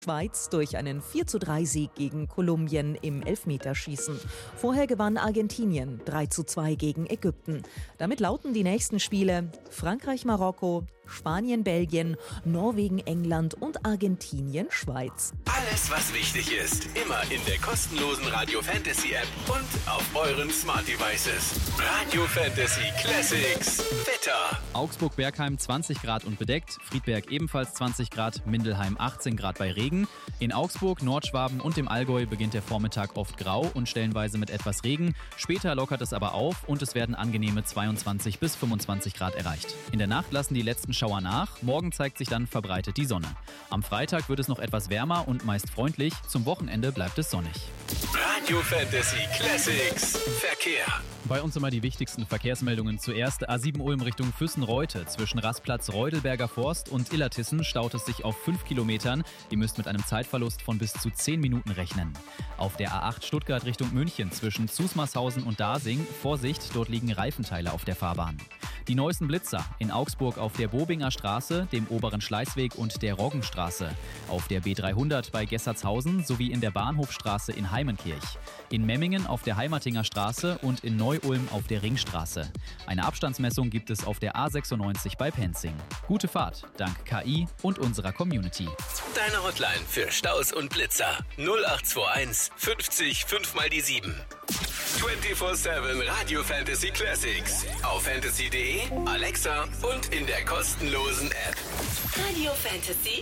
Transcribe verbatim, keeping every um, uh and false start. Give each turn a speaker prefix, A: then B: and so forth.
A: Schweiz durch einen vier zu drei Sieg gegen Kolumbien im Elfmeterschießen. Vorher gewann Argentinien drei zu zwei gegen Ägypten. Damit lauten die nächsten Spiele Frankreich-Marokko, Spanien-Belgien, Norwegen-England und Argentinien-Schweiz.
B: Alles, was wichtig ist, immer in der kostenlosen Radio Fantasy App und auf euren Smart Devices. Radio Fantasy Classics. Wetter.
C: Augsburg-Bergheim zwanzig Grad und bedeckt, Friedberg ebenfalls zwanzig Grad, Mindelheim achtzehn Grad bei Regen. In Augsburg, Nordschwaben und dem Allgäu beginnt der Vormittag oft grau und stellenweise mit etwas Regen. Später lockert es aber auf und es werden angenehme zweiundzwanzig bis fünfundzwanzig Grad erreicht. In der Nacht lassen die letzten Schauer nach, morgen zeigt sich dann verbreitet die Sonne. Am Freitag wird es noch etwas wärmer und meist freundlich, zum Wochenende bleibt es sonnig.
B: Radio Fantasy Classics Verkehr.
C: Bei uns immer die wichtigsten Verkehrsmeldungen. Zuerst A sieben Ulm Richtung Füssen-Reute. Zwischen Rastplatz Reudelberger Forst und Illertissen staut es sich auf fünf Kilometern. Ihr müsst mit einem Zeitverlust von bis zu zehn Minuten rechnen. Auf der A acht Stuttgart Richtung München zwischen Zusmarshausen und Dasing. Vorsicht, dort liegen Reifenteile auf der Fahrbahn. Die neuesten Blitzer in Augsburg auf der Bobinger Straße, dem oberen Schleißweg und der Roggenstraße. Auf der B dreihundert bei Gessertshausen sowie in der Bahnhofstraße in Heimenkirch. In Memmingen auf der Heimatinger Straße und in Neu-Ulm auf der Ringstraße. Eine Abstandsmessung gibt es auf der A sechsundneunzig bei Penzing. Gute Fahrt, dank K I und unserer Community.
B: Deine Hotline für Staus und Blitzer null acht zwei eins fünfzig fünf mal die sieben. vierundzwanzig sieben Radio Fantasy Classics. Auf fantasy punkt de, Alexa und in der kostenlosen App.
D: Radio Fantasy